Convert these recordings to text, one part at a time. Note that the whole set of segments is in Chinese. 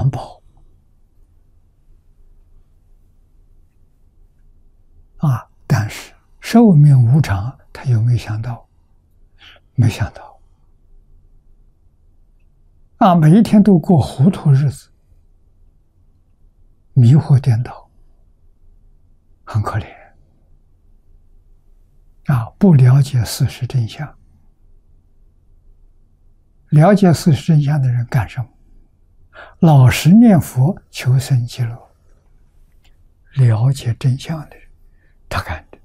常保啊，但是寿命无常，他有没有想到？没想到啊，每一天都过糊涂日子，迷惑颠倒，很可怜啊！不了解事实真相，了解事实真相的人干什么？老实念佛求生极乐。了解真相的人，他干的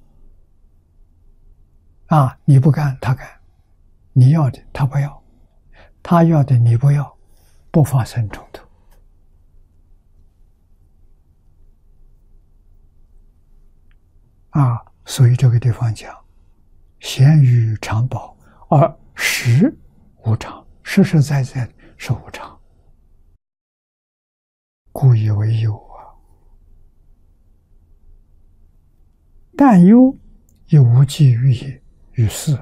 啊！你不干，他干；你要的，他不要；他要的，你不要，不发生冲突啊！所以这个地方讲，闲语常保，而实无常，实实在在是无常，故以为有啊。但忧亦无济于也，于事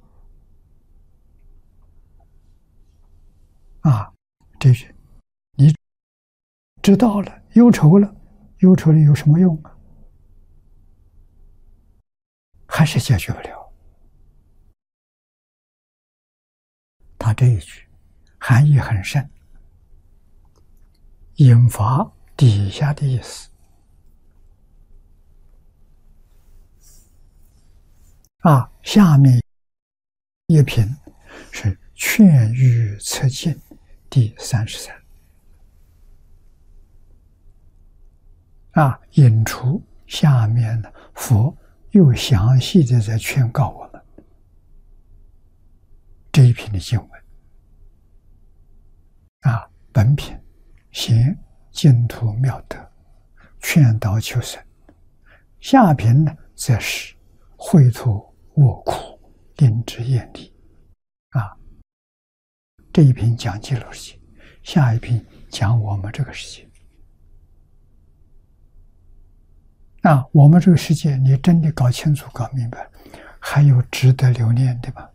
啊！这句你知道了，忧愁了，忧愁了有什么用啊？还是解决不了。他这一句含义很深，引发底下的意思啊。下面一品是劝喻策进第33啊，引出下面的佛又详细的在劝告我们这一品的经文啊。本品行净土妙德，劝导求生；下品呢，则是秽土卧苦，令之厌离啊。这一品讲极乐世界，下一品讲我们这个世界啊。我们这个世界，你真的搞清楚、搞明白，还有值得留念的吗？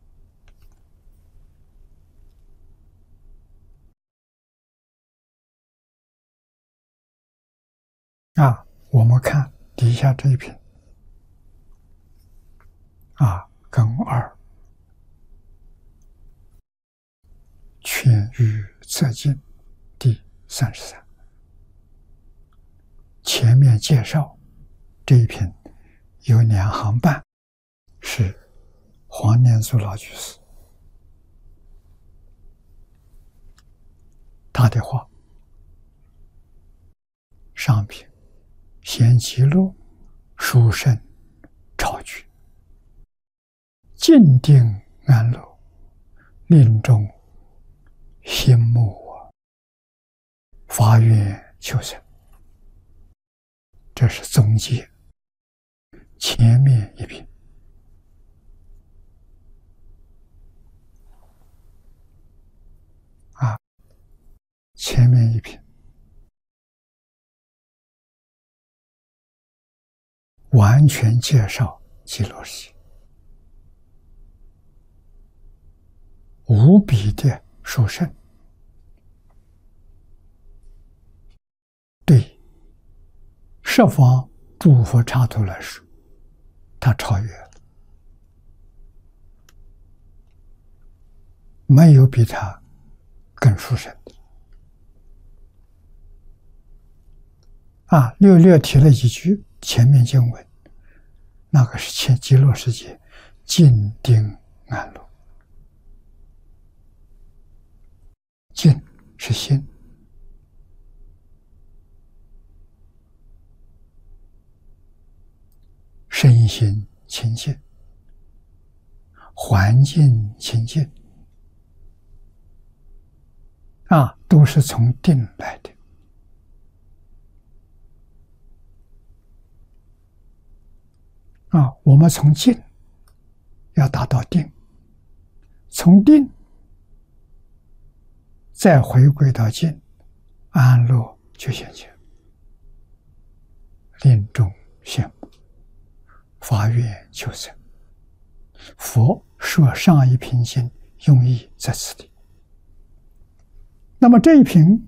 啊，我们看底下这一品啊，庚2劝喻策进第33，前面介绍这一品有2行半是黄念祖老居士他的话，上品贤极乐殊胜超具，静定安乐，令众心慕发愿求生。这是总结前面一品啊，前面一品完全介绍极乐世界，无比的殊胜，对十方诸佛刹土来说，它超越了，没有比它更殊胜的啊。略提了几句前面经文，那个是极乐世界静定安乐。静是心，身心清净，环境清净啊，都是从定来的啊。我们从静要达到定，从定再回归到静，安乐就现前，令众羡慕，发愿求生。佛说上一品经用意在此地。那么这一品